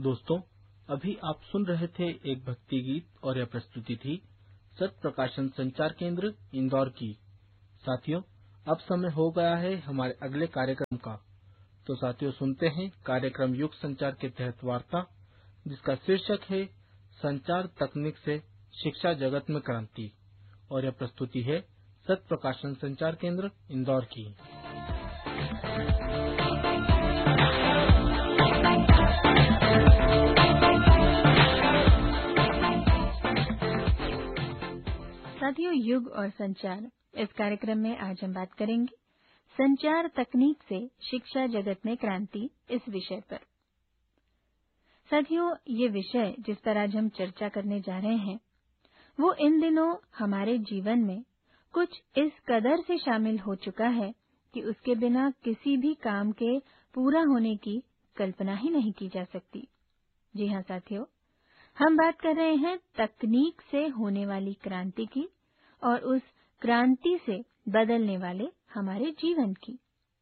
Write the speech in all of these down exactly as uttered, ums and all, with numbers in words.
दोस्तों, अभी आप सुन रहे थे एक भक्ति गीत और यह प्रस्तुति थी सत प्रकाशन संचार केंद्र इंदौर की। साथियों, अब समय हो गया है हमारे अगले कार्यक्रम का। तो साथियों, सुनते हैं कार्यक्रम युग संचार के तहत वार्ता, जिसका शीर्षक है संचार तकनीक से शिक्षा जगत में क्रांति, और यह प्रस्तुति है सत प्रकाशन संचार केंद्र इंदौर की। साथियों, युग और संचार इस कार्यक्रम में आज हम बात करेंगे संचार तकनीक से शिक्षा जगत में क्रांति इस विषय पर। साथियों, ये विषय जिस पर आज हम चर्चा करने जा रहे हैं वो इन दिनों हमारे जीवन में कुछ इस कदर से शामिल हो चुका है कि उसके बिना किसी भी काम के पूरा होने की कल्पना ही नहीं की जा सकती। जी हाँ साथियों, हम बात कर रहे हैं तकनीक से होने वाली क्रांति की और उस क्रांति से बदलने वाले हमारे जीवन की।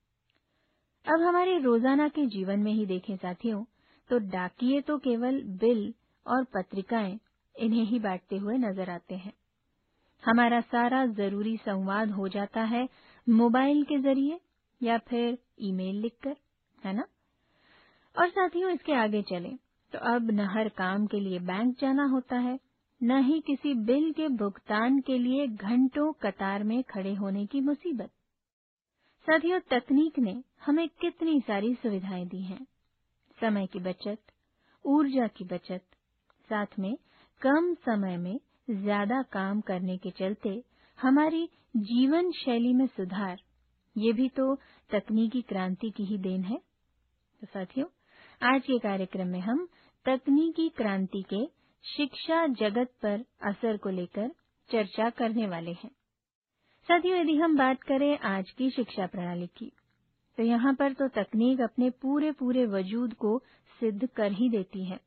अब हमारे रोजाना के जीवन में ही देखें साथियों, तो डाकिये तो केवल बिल और पत्रिकाएं इन्हें ही बांटते हुए नजर आते हैं। हमारा सारा जरूरी संवाद हो जाता है मोबाइल के जरिए या फिर ईमेल लिखकर, है ना? और साथियों, इसके आगे चलें तो अब न हर काम के लिए बैंक जाना होता है, न ही किसी बिल के भुगतान के लिए घंटों कतार में खड़े होने की मुसीबत। साथियों, तकनीक ने हमें कितनी सारी सुविधाएं दी हैं। समय की बचत, ऊर्जा की बचत, साथ में कम समय में ज्यादा काम करने के चलते हमारी जीवन शैली में सुधार, ये भी तो तकनीकी क्रांति की ही देन है। तो साथियों, आज के कार्यक्रम में हम तकनीकी क्रांति के शिक्षा जगत पर असर को लेकर चर्चा करने वाले हैं। साथियों, यदि हम बात करें आज की शिक्षा प्रणाली की, तो यहाँ पर तो तकनीक अपने पूरे पूरे वजूद को सिद्ध कर ही देती है।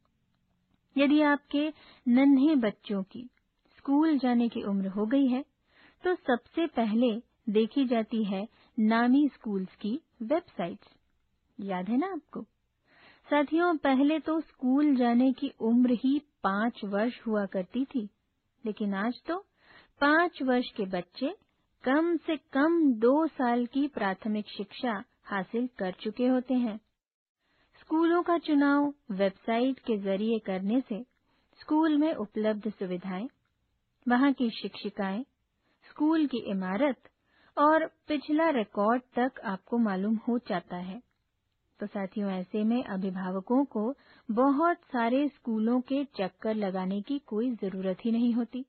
यदि आपके नन्हे बच्चों की स्कूल जाने की उम्र हो गई है, तो सबसे पहले देखी जाती है नामी स्कूल्स की वेबसाइट्स। याद है ना आपको? साथियों, पहले तो स्कूल जाने की उम्र ही पांच वर्ष हुआ करती थी, लेकिन आज तो पांच वर्ष के बच्चे कम से कम दो साल की प्राथमिक शिक्षा हासिल कर चुके होते हैं। स्कूलों का चुनाव वेबसाइट के जरिए करने से स्कूल में उपलब्ध सुविधाएं, वहां की शिक्षिकाएं, स्कूल की इमारत और पिछला रिकॉर्ड तक आपको मालूम हो जाता है। तो साथियों, ऐसे में अभिभावकों को बहुत सारे स्कूलों के चक्कर लगाने की कोई जरूरत ही नहीं होती।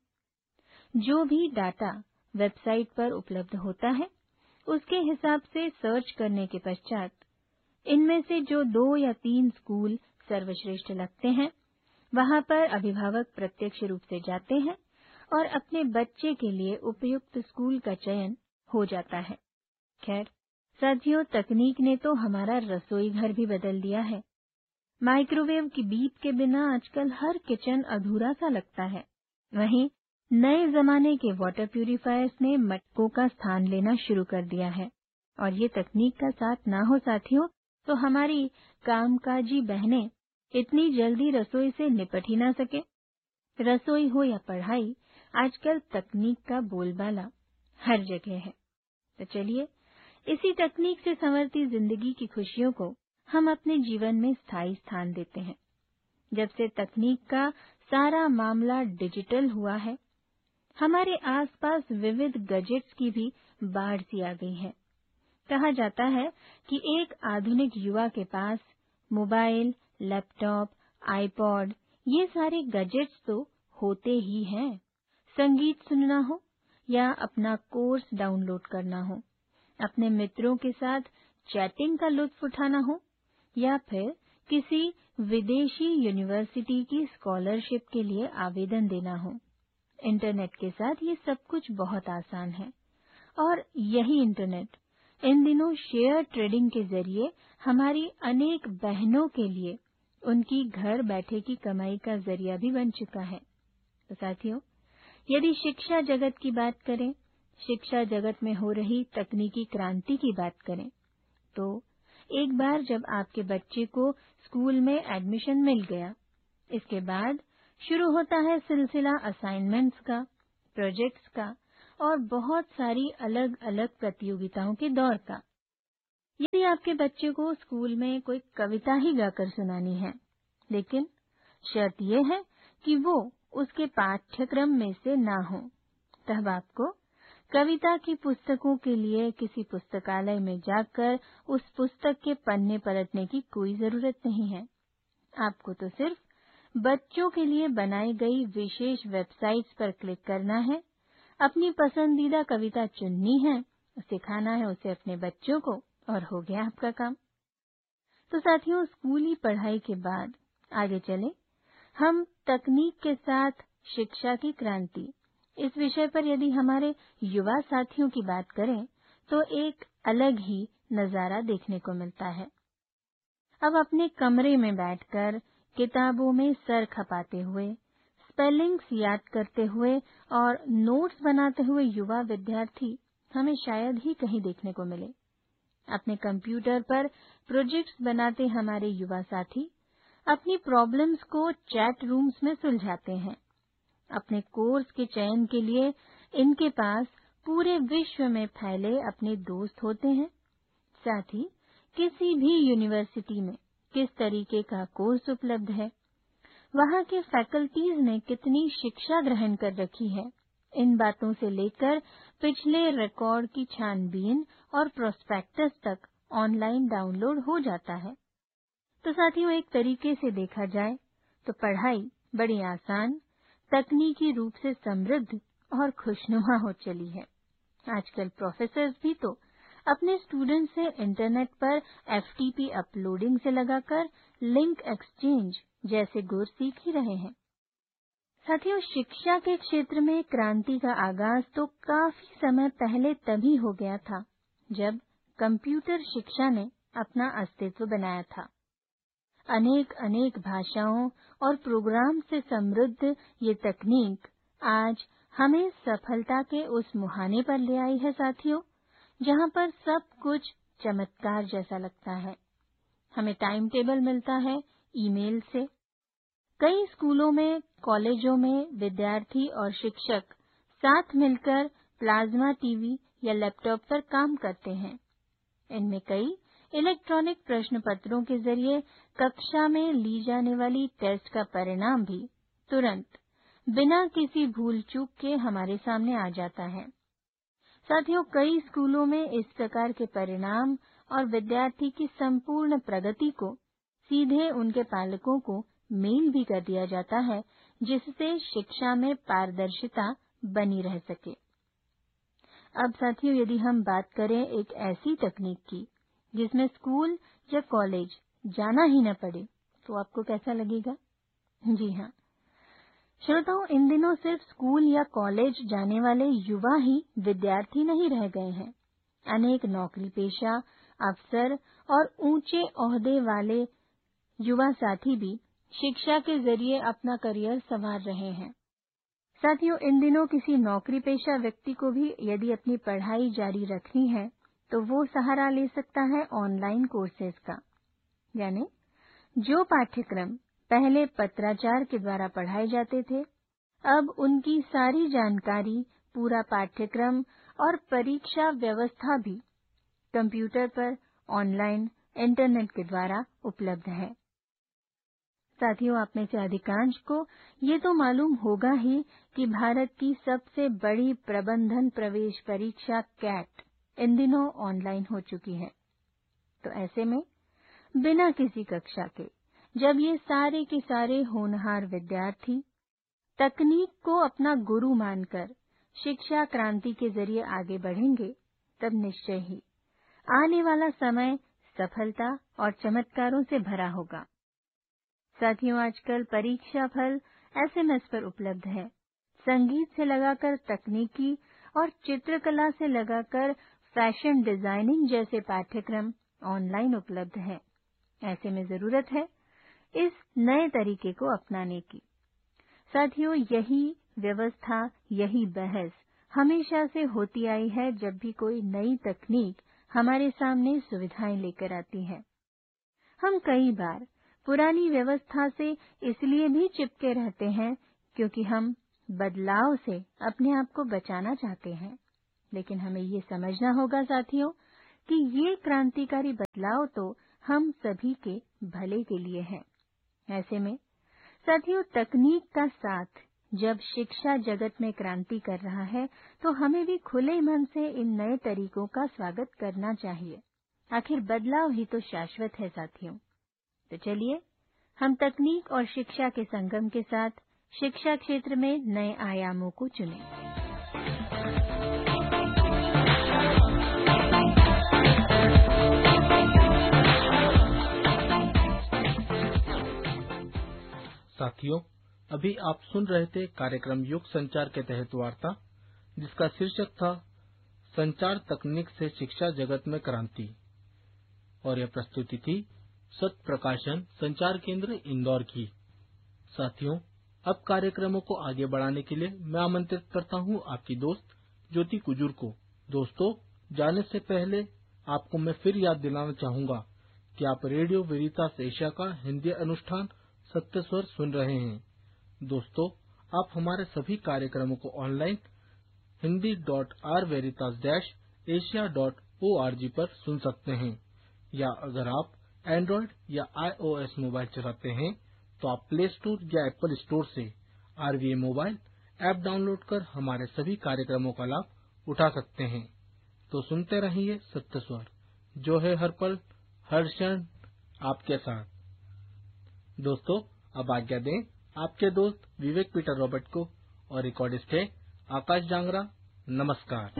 जो भी डाटा वेबसाइट पर उपलब्ध होता है, उसके हिसाब से सर्च करने के पश्चात इनमें से जो दो या तीन स्कूल सर्वश्रेष्ठ लगते हैं, वहां पर अभिभावक प्रत्यक्ष रूप से जाते हैं और अपने बच्चे के लिए उपयुक्त स्कूल का चयन हो जाता है। खैर साथियों, तकनीक ने तो हमारा रसोई घर भी बदल दिया है। माइक्रोवेव की बीप के बिना आजकल हर किचन अधूरा सा लगता है। वहीं नए जमाने के वाटर प्यूरिफायर्स ने मटकों का स्थान लेना शुरू कर दिया है। और ये तकनीक का साथ ना हो साथियों, तो हमारी कामकाजी बहनें इतनी जल्दी रसोई से निपट ही ना सके। रसोई हो या पढ़ाई, आजकल तकनीक का बोलबाला हर जगह है। तो चलिए, इसी तकनीक से संवरती जिंदगी की खुशियों को हम अपने जीवन में स्थायी स्थान देते हैं। जब से तकनीक का सारा मामला डिजिटल हुआ है, हमारे आसपास विविध गैजेट्स की भी बाढ़ सी आ गई है। कहा जाता है कि एक आधुनिक युवा के पास मोबाइल, लैपटॉप, आईपॉड, ये सारे गैजेट्स तो होते ही हैं। संगीत सुनना हो या अपना कोर्स डाउनलोड करना हो, अपने मित्रों के साथ चैटिंग का लुत्फ उठाना हो या फिर किसी विदेशी यूनिवर्सिटी की स्कॉलरशिप के लिए आवेदन देना हो, इंटरनेट के साथ ये सब कुछ बहुत आसान है। और यही इंटरनेट इन दिनों शेयर ट्रेडिंग के जरिए हमारी अनेक बहनों के लिए उनकी घर बैठे की कमाई का जरिया भी बन चुका है। तो साथियों, यदि शिक्षा जगत की बात करें, शिक्षा जगत में हो रही तकनीकी क्रांति की बात करें, तो एक बार जब आपके बच्चे को स्कूल में एडमिशन मिल गया, इसके बाद शुरू होता है सिलसिला असाइनमेंट्स का, प्रोजेक्ट्स का और बहुत सारी अलग अलग प्रतियोगिताओं के दौर का। यदि आपके बच्चे को स्कूल में कोई कविता ही गाकर सुनानी है, लेकिन शर्त यह है कि वो उसके पाठ्यक्रम में से ना हो, तब आपको कविता की पुस्तकों के लिए किसी पुस्तकालय में जाकर उस पुस्तक के पन्ने पलटने की कोई जरूरत नहीं है। आपको तो सिर्फ बच्चों के लिए बनाई गई विशेष वेबसाइट्स पर क्लिक करना है, अपनी पसंदीदा कविता चुननी है, सिखाना है उसे अपने बच्चों को, और हो गया आपका काम। तो साथियों, स्कूली पढ़ाई के बाद आगे चले हम तकनीक के साथ शिक्षा की क्रांति इस विषय पर यदि हमारे युवा साथियों की बात करें तो एक अलग ही नजारा देखने को मिलता है। अब अपने कमरे में बैठकर किताबों में सर खपाते हुए, स्पेलिंग्स याद करते हुए और नोट्स बनाते हुए युवा विद्यार्थी हमें शायद ही कहीं देखने को मिले। अपने कंप्यूटर पर प्रोजेक्ट्स बनाते हमारे युवा साथी अपनी प्रॉब्लम्स को चैट रूम्स में सुलझाते हैं। अपने कोर्स के चयन के लिए इनके पास पूरे विश्व में फैले अपने दोस्त होते हैं। साथ ही किसी भी यूनिवर्सिटी में किस तरीके का कोर्स उपलब्ध है, वहाँ के फैकल्टीज ने कितनी शिक्षा ग्रहण कर रखी है, इन बातों से लेकर पिछले रिकॉर्ड की छानबीन और प्रोस्पेक्टस तक ऑनलाइन डाउनलोड हो जाता है। तो साथियों, एक तरीके से देखा जाए तो पढ़ाई बड़ी आसान, तकनीकी रूप से समृद्ध और खुशनुमा हो चली है। आजकल प्रोफेसर्स भी तो अपने स्टूडेंट से इंटरनेट पर एफटीपी अपलोडिंग से लगाकर लिंक एक्सचेंज जैसे गुर सीख ही रहे हैं। साथियों, शिक्षा के क्षेत्र में क्रांति का आगाज तो काफी समय पहले तभी हो गया था जब कंप्यूटर शिक्षा ने अपना अस्तित्व बनाया था। अनेक अनेक भाषाओं और प्रोग्राम से समृद्ध ये तकनीक आज हमें सफलता के उस मुहाने पर ले आई है साथियों, जहाँ पर सब कुछ चमत्कार जैसा लगता है। हमें टाइम टेबल मिलता है ईमेल से। कई स्कूलों में, कॉलेजों में विद्यार्थी और शिक्षक साथ मिलकर प्लाज्मा टीवी या लैपटॉप पर काम करते हैं। इनमें कई इलेक्ट्रॉनिक प्रश्न पत्रों के जरिए कक्षा में ली जाने वाली टेस्ट का परिणाम भी तुरंत बिना किसी भूल चूक के हमारे सामने आ जाता है। साथियों, कई स्कूलों में इस प्रकार के परिणाम और विद्यार्थी की संपूर्ण प्रगति को सीधे उनके पालकों को मेल भी कर दिया जाता है, जिससे शिक्षा में पारदर्शिता बनी रह सके। अब साथियों, यदि हम बात करें एक ऐसी तकनीक की जिसमें स्कूल या कॉलेज जाना ही न पड़े, तो आपको कैसा लगेगा? जी हाँ श्रोताओं, इन दिनों सिर्फ स्कूल या कॉलेज जाने वाले युवा ही विद्यार्थी नहीं रह गए हैं। अनेक नौकरी पेशा, अफसर और ऊंचे ओहदे वाले युवा साथी भी शिक्षा के जरिए अपना करियर संवार रहे हैं। साथियों, इन दिनों किसी नौकरी पेशा व्यक्ति को भी यदि अपनी पढ़ाई जारी रखनी है तो वो सहारा ले सकता है ऑनलाइन कोर्सेज का। यानी जो पाठ्यक्रम पहले पत्राचार के द्वारा पढ़ाए जाते थे, अब उनकी सारी जानकारी, पूरा पाठ्यक्रम और परीक्षा व्यवस्था भी कंप्यूटर पर ऑनलाइन इंटरनेट के द्वारा उपलब्ध है। साथियों, आप में से अधिकांश को ये तो मालूम होगा ही कि भारत की सबसे बड़ी प्रबंधन प्रवेश परीक्षा कैट इन दिनों ऑनलाइन हो चुकी है। तो ऐसे में बिना किसी कक्षा के जब ये सारे के सारे होनहार विद्यार्थी तकनीक को अपना गुरु मानकर शिक्षा क्रांति के जरिए आगे बढ़ेंगे, तब निश्चय ही आने वाला समय सफलता और चमत्कारों से भरा होगा। साथियों, आजकल परीक्षा फल एसएमएस पर उपलब्ध है। संगीत से लगाकर तकनीकी और चित्रकला से लगाकर फैशन डिजाइनिंग जैसे पाठ्यक्रम ऑनलाइन उपलब्ध है। ऐसे में जरूरत है इस नए तरीके को अपनाने की। साथियों, यही व्यवस्था, यही बहस हमेशा से होती आई है जब भी कोई नई तकनीक हमारे सामने सुविधाएं लेकर आती है। हम कई बार पुरानी व्यवस्था से इसलिए भी चिपके रहते हैं क्योंकि हम बदलाव से अपने आप को बचाना चाहते हैं। लेकिन हमें ये समझना होगा साथियों कि ये क्रांतिकारी बदलाव तो हम सभी के भले के लिए है। ऐसे में साथियों, तकनीक का साथ जब शिक्षा जगत में क्रांति कर रहा है तो हमें भी खुले मन से इन नए तरीकों का स्वागत करना चाहिए। आखिर बदलाव ही तो शाश्वत है साथियों। तो चलिए हम तकनीक और शिक्षा के संगम के साथ शिक्षा क्षेत्र में नए आयामों को चुनें। साथियों, अभी आप सुन रहे थे कार्यक्रम युग संचार के तहत वार्ता, जिसका शीर्षक था संचार तकनीक से शिक्षा जगत में क्रांति, और यह प्रस्तुति थी सत्य प्रकाशन संचार केंद्र इंदौर की। साथियों, अब कार्यक्रमों को आगे बढ़ाने के लिए मैं आमंत्रित करता हूं आपकी दोस्त ज्योति कुजूर को। दोस्तों, जाने से पहले आपको मैं फिर याद दिलाना चाहूंगा कि आप रेडियो वेरितास एशिया का हिंदी अनुष्ठान सत्य स्वर सुन रहे हैं। दोस्तों, आप हमारे सभी कार्यक्रमों को online Hindi dot are वेरितास dash Asia dot O R G पर सुन सकते हैं, या अगर आप एंड्रॉइड या आईओएस मोबाइल चलाते हैं तो आप प्ले स्टोर या एप्पल स्टोर से आरवीए मोबाइल ऐप डाउनलोड कर हमारे सभी कार्यक्रमों का लाभ उठा सकते हैं। तो सुनते रहिए सत्य स्वर, जो है हर पल हर क्षण आपके साथ। दोस्तों, अब आज्ञा दें आपके दोस्त विवेक पीटर रॉबर्ट को, और रिकॉर्डिस्ट है आकाश जांगरा। नमस्कार।